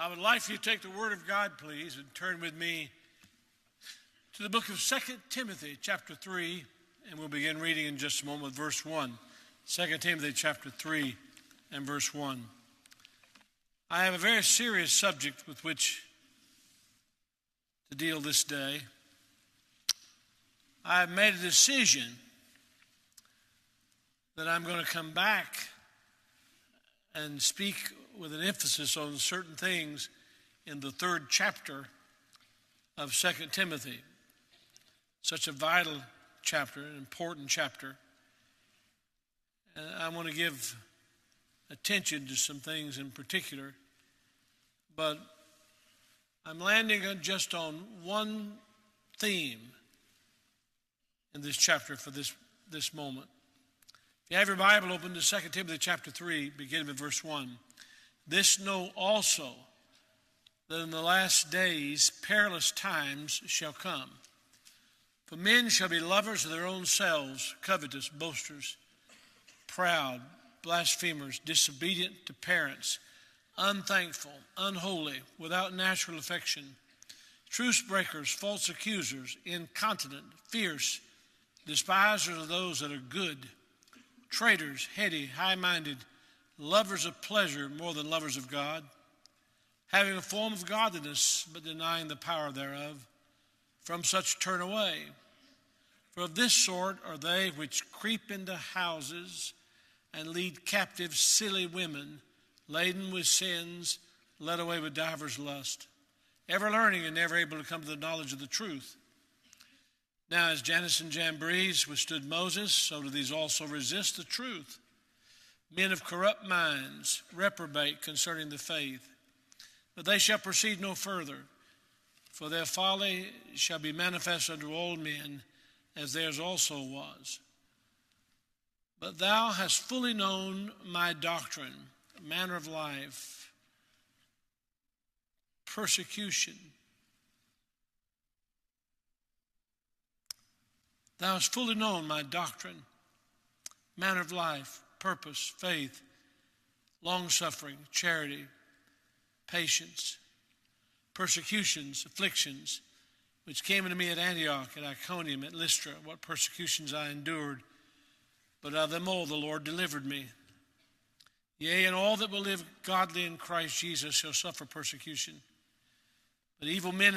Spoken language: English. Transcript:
I would like for you to take the Word of God, please, and turn with me to the book of 2 Timothy, chapter 3, and we'll begin reading in just a moment with verse 1. 2 Timothy, chapter 3, and verse 1. I have a very serious subject with which to deal this day. I have made a decision that I'm going to come back and speak with an emphasis on certain things in the third chapter of 2 Timothy. Such a vital chapter, an important chapter. And I want to give attention to some things in particular, but I'm landing just on one theme in this chapter for this moment. If you have your Bible open to 2 Timothy chapter 3, beginning with verse 1. This know also, that in the last days perilous times shall come. For men shall be lovers of their own selves, covetous, boasters, proud, blasphemers, disobedient to parents, unthankful, unholy, without natural affection, truce breakers, false accusers, incontinent, fierce, despisers of those that are good, traitors, heady, high-minded, lovers of pleasure more than lovers of God, having a form of godliness, but denying the power thereof. From such turn away. For of this sort are they which creep into houses and lead captive silly women, laden with sins, led away with divers lust, ever learning and never able to come to the knowledge of the truth. Now as Jannes and Jambres withstood Moses, so do these also resist the truth. Men of corrupt minds reprobate concerning the faith. But they shall proceed no further, for their folly shall be manifest unto all men, as theirs also was. But thou hast fully known my doctrine, manner of life, persecution. Thou hast fully known my doctrine, manner of life, purpose, faith, long-suffering, charity, patience, persecutions, afflictions, which came unto me at Antioch, at Iconium, at Lystra, what persecutions I endured. But of them all the Lord delivered me. Yea, and all that will live godly in Christ Jesus shall suffer persecution. But evil men